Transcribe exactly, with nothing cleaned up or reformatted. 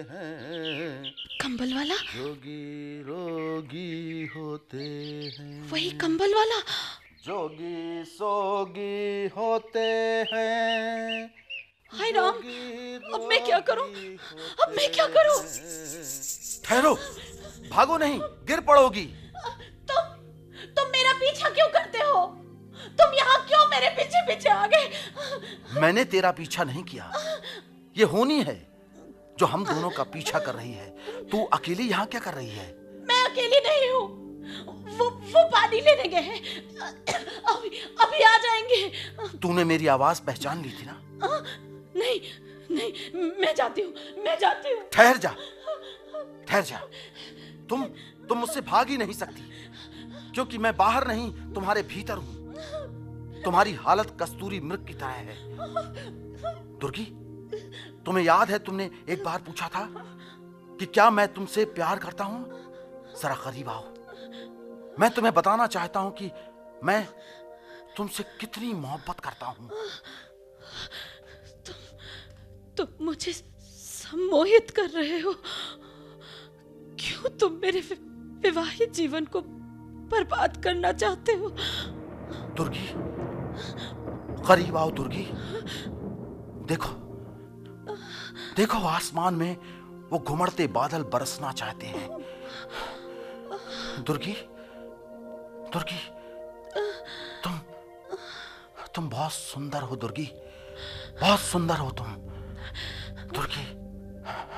हैं, कंबल वाला? जोगी रोगी होते हैं। वही कंबल वाला? जोगी सोगी होते हैं, हाय राम, जोगी अब मैं क्या करूं? रोगी अब मैं क्या होते करूं? हैं। ठहरो, भागो नहीं, गिर पड़ोगी। तुम तुम मेरा पीछा क्यों करते हो? तुम यहाँ क्यों मेरे पीछे पीछे आ गए? मैंने तेरा पीछा नहीं किया, ये होनी है जो हम दोनों का पीछा कर रही है। तू अकेली यहाँ क्या कर रही है? मैं अकेली नहीं हूँ, वो वो पानी लेने गए हैं, अभी अभी आ जाएंगे। तूने मेरी आवाज पहचान ली थी ना? नहीं नहीं, मैं जाती हूँ, मैं जाती हूँ। ठहर जा, ठहर जा। तुम तुम मुझसे भाग ही नहीं सकती, क्योंकि मैं बाहर नहीं, तुम्हारे भीतर हूं। तुम्हारी हालत कस्तूरी मृग की तरह है। दुर्गी, तुम्हें याद है तुमने एक बार पूछा था कि क्या मैं तुमसे प्यार करता हूं? जरा करीब आओ, मैं तुम्हें बताना चाहता हूं कि मैं तुमसे कितनी मोहब्बत करता हूं। तुम तुम मुझे सम्मोहित कर रहे हो। क्यों तुम मेरे विवाहित जीवन को बर्बाद करना चाहते हो? दुर्गी, करीब आओ दुर्गी। देखो, देखो आसमान में वो घुमड़ते बादल बरसना चाहते हैं। दुर्गी, दुर्गी, तुम तुम बहुत सुंदर हो दुर्गी, बहुत सुंदर हो तुम दुर्गी।